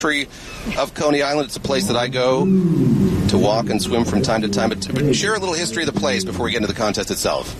of Coney Island. It's a place that I go to walk and swim from time to time. But share a little history of the place before we get into the contest itself.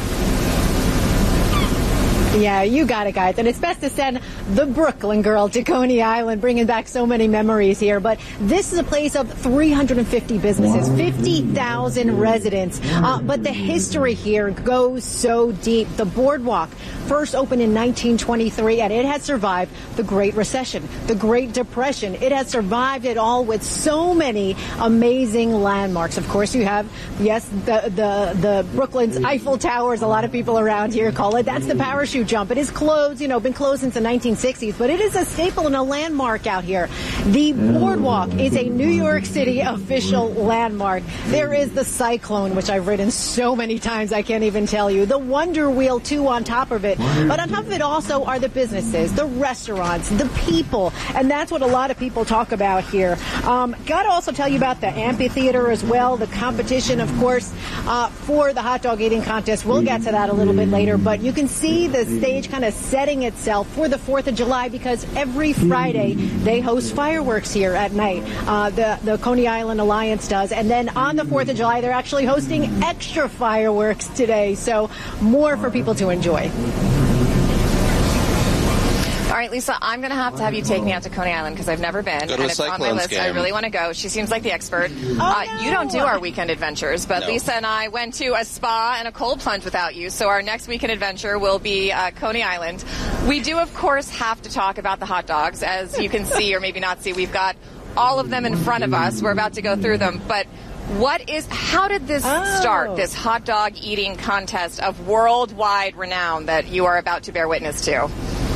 Yeah, you got it, guys. And it's best to send the Brooklyn girl to Coney Island, bringing back so many memories here. But this is a place of 350 businesses, 50,000 residents. But the history here goes so deep. The boardwalk first opened in 1923, and it has survived the Great Recession, the Great Depression. It has survived it all with so many amazing landmarks. Of course, you have, yes, the Brooklyn's Eiffel Tower, as a lot of people around here call it. That's the parachute jump. It is closed, been closed since the 1960s, but it is a staple and a landmark out here. The boardwalk is a New York City official landmark. There is the Cyclone, which I've ridden so many times I can't even tell you. The Wonder Wheel, too, on top of it. But on top of it also are the businesses, the restaurants, the people, and that's what a lot of people talk about here. Got to also tell you about the amphitheater as well, the competition, of course, for the hot dog eating contest. We'll get to that a little bit later, but you can see the stage kind of setting itself for the 4th of July because every Friday they host fireworks here at night. The Coney Island Alliance does. And then on the 4th of July, they're actually hosting extra fireworks today. So more for people to enjoy. All right, Lisa, I'm going to have you take me out to Coney Island because I've never been. Go to and it's on my list. Game. I really want to go. She seems like the expert. No. You don't do our weekend adventures, but No. Lisa and I went to a spa and a cold plunge without you, so our next weekend adventure will be Coney Island. We do, of course, have to talk about the hot dogs. As you can see, or maybe not see, we've got all of them in front of us. We're about to go through them, but how did this start, this hot dog eating contest of worldwide renown that you are about to bear witness to?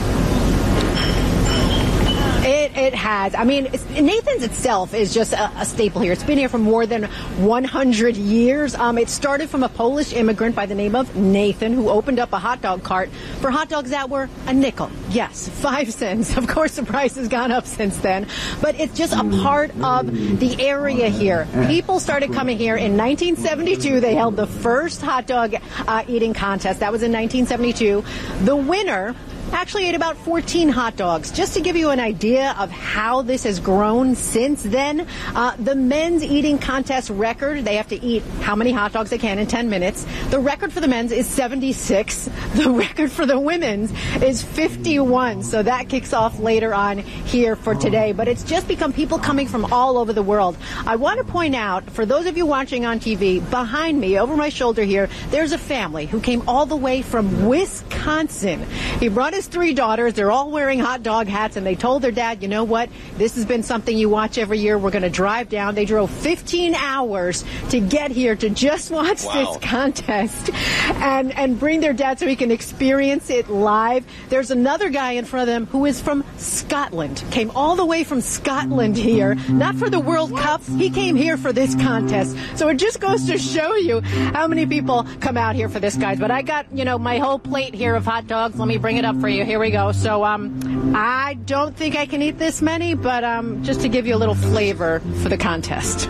It has. I mean, Nathan's itself is just a staple here. It's been here for more than 100 years. It started from a Polish immigrant by the name of Nathan who opened up a hot dog cart for hot dogs that were a nickel. Yes, 5 cents. Of course, the price has gone up since then. But it's just a part of the area here. People started coming here in 1972. They held the first hot dog eating contest. That was in 1972. The winner actually ate about 14 hot dogs. Just to give you an idea of how this has grown since then, the men's eating contest record, they have to eat how many hot dogs they can in 10 minutes. The record for the men's is 76. The record for the women's is 51. So that kicks off later on here for today. But it's just become people coming from all over the world. I want to point out, for those of you watching on TV, behind me, over my shoulder here, there's a family who came all the way from Wisconsin. He brought his 3 daughters. They're all wearing hot dog hats, and they told their dad, you know what, this has been something you watch every year. We're going to drive down. They drove 15 hours to get here to just watch this contest and bring their dad so he can experience it live. There's another guy in front of them who is from Scotland, came all the way from Scotland here, not for the World Cup. He came here for this contest. So it just goes to show you how many people come out here for this, guys. But I got, my whole plate here of hot dogs. Let me bring it up for you. Here we go. So I don't think I can eat this many, but just to give you a little flavor for the contest.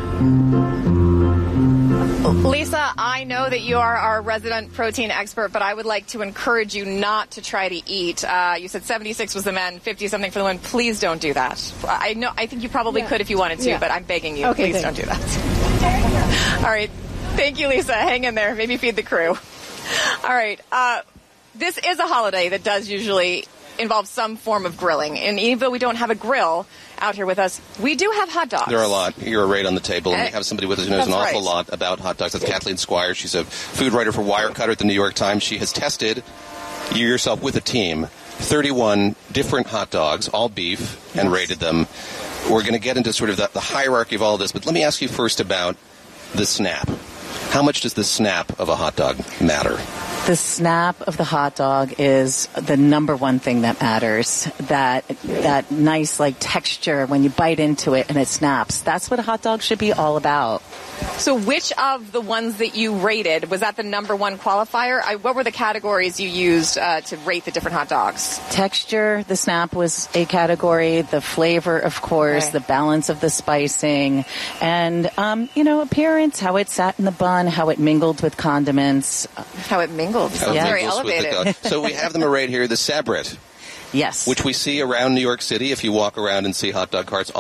Lisa, I know that you are our resident protein expert, but I would like to encourage you not to try to eat. You said 76 was the men, 50-something for the women. Please don't do that. I think you probably could if you wanted to, but I'm begging you, please don't do that. All right. Thank you, Lisa. Hang in there. Maybe feed the crew. All right. This is a holiday that does usually involve some form of grilling. And even though we don't have a grill out here with us, we do have hot dogs. There are a lot. You're right on the table. And we have somebody with us who knows an awful lot about hot dogs. That's Kathleen Squire. She's a food writer for Wirecutter at the New York Times. She has tested, you yourself with a team, 31 different hot dogs, all beef, and rated them. We're going to get into sort of the hierarchy of all of this. But let me ask you first about the snap. How much does the snap of a hot dog matter? The snap of the hot dog is the number one thing that matters. That nice texture when you bite into it and it snaps. That's what a hot dog should be all about. So which of the ones that you rated, was that the number one qualifier? What were the categories you used to rate the different hot dogs? Texture, the snap was a category. The flavor, of course, the balance of the spicing, and, appearance, how it sat in the bun, how it mingled with condiments. How it mingled. Sounds very elevated. So we have them arrayed here. The Sabret Yes. Which we see around New York City. If you walk around and see hot dog carts